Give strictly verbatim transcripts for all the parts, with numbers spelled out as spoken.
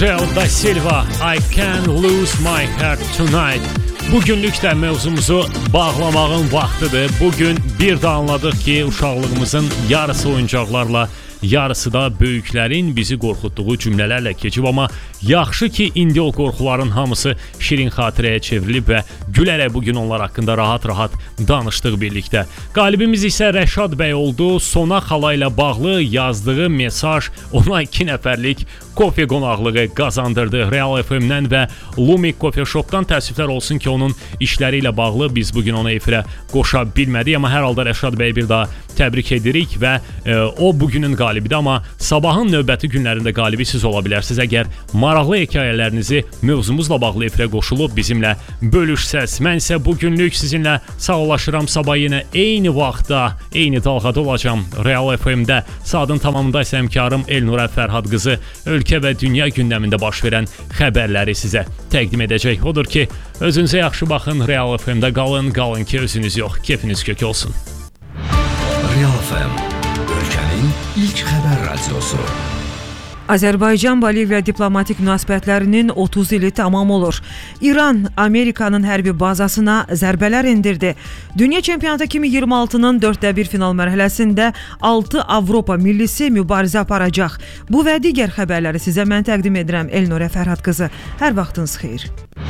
Angel da Silva, I Can't Lose My Heart Tonight. Bugünlük də mövzumuzu bağlamağın vaxtıdır. Bugün bir də anladıq ki, uşaqlığımızın yarısı oyuncaqlarla, yarısı da böyüklərin bizi qorxutduğu cümlələrlə keçib, amma yaxşı ki, indi o qorxuların hamısı şirin xatirəyə çevrilib və gülərək bugün onlar haqqında rahat-rahat danışdıq birlikdə. Qalibimiz isə Rəşad bəy oldu. Sona xala ilə bağlı yazdığı mesaj ona iki nəfərlik kofe qonaqlığı qazandırdı Real F M-dən və Lumik Coffee Shop-dan. Təəssüflər olsun ki, onun işləri ilə bağlı biz bugün ona efirə qoşa bilmədik, amma hər halda Rəşad bəy bir daha təbrik edirik və e, o bugünün qalibidir, amma sabahın növbəti günlərində qalibi siz ola bilərsiniz. Əgər maraqlı hekayələrinizi mövzumuzla bağlı efirə qoşulub bizimlə bölüşsəz. Mən isə bugünlük sizinlə sağollaşıram. Sabah yenə eyni vaxtda, eyni dalğada olacağam Real F M-də. Saatın tamamında isə həmkarım Elnurə Fərhad qızı ölkə və dünya gündəmində baş verən xəbərləri sizə təqdim edəcək. Odur ki, özünüzə yaxşı baxın, Real F M-də qalın, qalın ki, özünüz yox, keyfiniz kök olsun. Real F M, ölkənin ilk xəbər radiosu. Azərbaycan-Boliviya diplomatik münasibətlərinin otuz ili tamam olur. İran, Amerikanın hərbi bazasına zərbələr endirdi. Dünya çempionatı iki min iyirmi altının dörddə bir final mərhələsində altı Avropa millisi mübarizə aparacaq. Bu və digər xəbərləri sizə mən təqdim edirəm. Elnurə Fərhad qızı. Hər vaxtınız xeyir.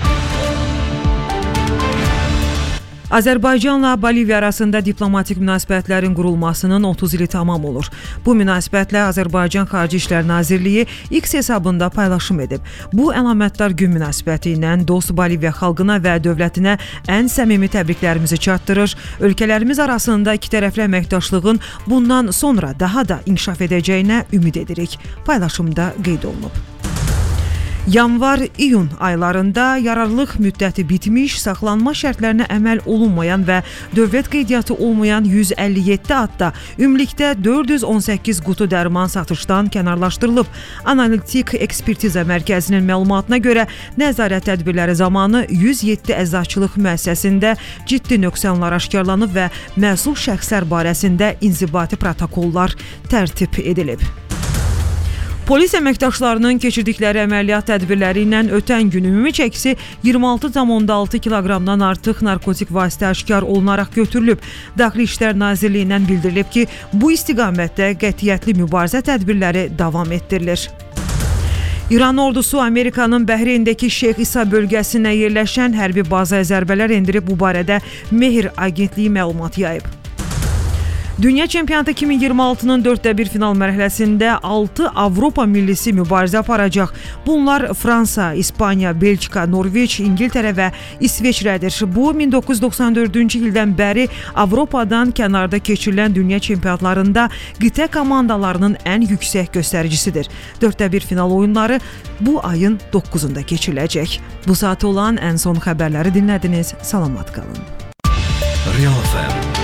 Azərbaycanla Boliviya arasında diplomatik münasibətlərin qurulmasının otuz ili tamam olur. Bu münasibətlə Azərbaycan Xarici İşlər Nazirliyi X hesabında paylaşım edib. Bu əlamətdar gün münasibəti ilə dost Boliviya xalqına və dövlətinə ən səmimi təbriklərimizi çatdırır. Ölkələrimiz arasında iki tərəfli əməkdaşlığın bundan sonra daha da inkişaf edəcəyinə ümid edirik. Paylaşımda qeyd olunub. Yanvar-iyun aylarında yararlılıq müddəti bitmiş, saxlanma şərtlərinə əməl olunmayan və dövlət qeydiyyatı olmayan yüz əlli yeddi adda ümumilikdə dörd yüz on səkkiz qutu dərman satışdan kənarlaşdırılıb. Analitik Ekspertiza Mərkəzinin məlumatına görə nəzarət tədbirləri zamanı yüz yeddi əczaçılıq müəssisəsində ciddi nöqsanlar aşkarlanıb və məsul şəxslər barəsində inzibati protokollar tərtib edilib. Polis əməkdaşlarının keçirdikləri əməliyyat tədbirləri ilə ötən gün ümumi çəkisi iyirmi altı tam on altı kiloqramdan artıq narkotik vasitə aşkar olunaraq götürülüb. Daxili İşlər Nazirliyindən bildirilib ki, bu istiqamətdə qətiyyətli mübarizə tədbirləri davam etdirilir. İran ordusu Amerikanın Bəhreyndəki Şeyx İsa bölgəsinə yerləşən hərbi bazaya zərbələr endirib. Bu barədə Mehr agentliyi məlumat yayıb. Dünya çempionatı iki min iyirmi altının dörddə bir final mərhələsində altı Avropa millisi mübarizə aparacaq. Bunlar Fransa, İspaniya, Belçika, Norveç, İngiltərə və İsveçrədir. Bu, min doqquz yüz doxsan dördüncü ildən bəri Avropadan kənarda keçirilən dünya çempionatlarında qitə komandalarının ən yüksək göstəricisidir. dörddə bir final oyunları bu ayın doqquzunda keçiriləcək. Bu saat olan ən son xəbərləri dinlədiniz. Salamat qalın. Real F M